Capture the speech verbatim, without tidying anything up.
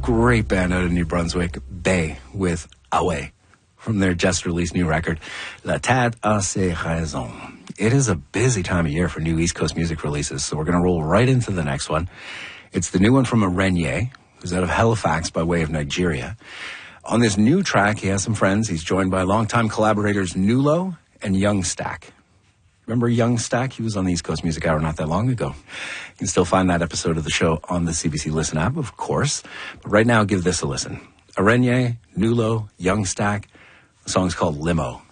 great band out of New Brunswick, Bay, with Away, from their just-released new record, La Tête a ses raisons. It is a busy time of year for new East Coast music releases, so we're going to roll right into the next one. It's the new one from Arenye, who's out of Halifax by way of Nigeria. On this new track, he has some friends. He's joined by longtime collaborators Nulo and Young Stack. Remember Young Stack? He was on the East Coast Music Hour not that long ago. You can still find that episode of the show on the C B C Listen app, of course. But right now, give this a listen. Arenye, Nulo, Young Stack. The song's called Limo.